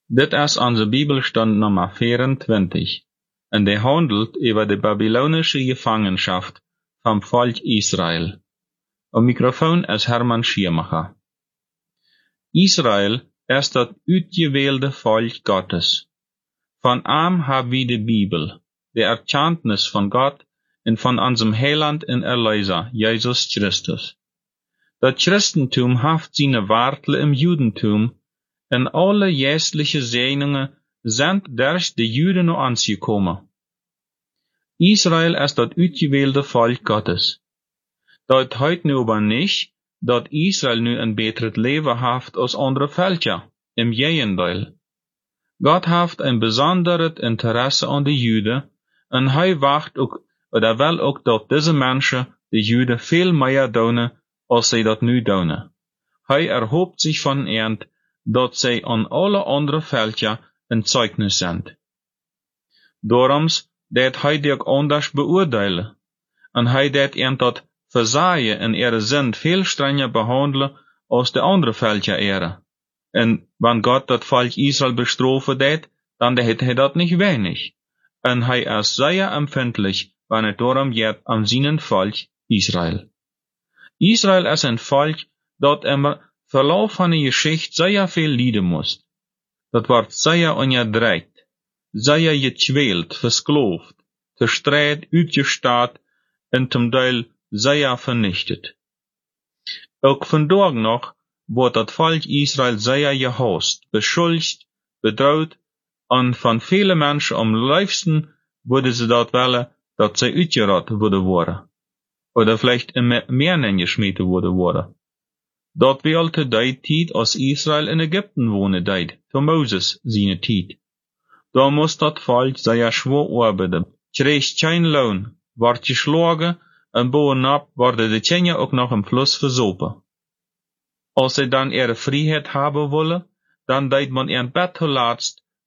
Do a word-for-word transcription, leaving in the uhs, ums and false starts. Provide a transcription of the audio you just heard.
Dit is onze Bibelstund nummer vierentwintig, en die handelt über die babylonische Gefangenschaft vom Volk Israel. Am Mikrofon ist Hermann Schirmacher. Israel ist das uitgewählte Volk Gottes. Von ihm haben wir die Bibel, die Erkenntnis von Gott und von unserem Heiland und Erlöser, Jesus Christus. Das Christentum hat seine Wurzeln im Judentum, und alle geistliche Segnungen sind durch die Juden noch angekommen. Israel ist das uitgewählte Volk Gottes. Das heißt nu aber nicht, dass Israel nu ein besseres Leben hat als andere Völker. Im Gegenteil. Gott hat ein besonderes Interesse an die Juden, und er wacht auch, oder will auch, dass diese Menschen, die Juden, viel mehr tun, als sie das nu tun. Er erhofft sich von ihnen, dass sie an alle anderen Völker ein Zeugnis sind. Darum dat hij die ook anders beoordelen, en hij dat ihnen dat Versailles in ihre Sinn viel strenger behandelen als de andere Völker ihre. En wenn Gott das Volk Israel bestrafen dat, dann hätte er das nicht wenig. En hij ist sehr empfindlich, wenn es darum geht an seinen Volk Israel. Israel ist ein Volk, das im Verlauf von der Geschichte sehr viel leiden muss. Das wird sehr unterdrückt, sehr gequält, versklavt, verstrahlt, uitgestarrt und zum Teil sehr vernichtet. Auch vandaag noch wird das Volk Israel sehr gehasst, beschuldigt, bedroht, und von vielen Menschen am liebsten würde sie dort wollen, dass sie uitgerottet würde worden. Oder vielleicht in Meeren geschmissen würde worden. Dat wie al te die tijd als Israel in Ägypten wohnen deed, zu Moses seine tijd. Da muss dat Volk sehr schwer arbeiten, kreeg kein Lohn, ward geschlagen, und bovenop worden de Kinder auch noch im Fluss versopen. Als sie dann ihre Freiheit haben wollen, dann deed man ihren Bett zuletzt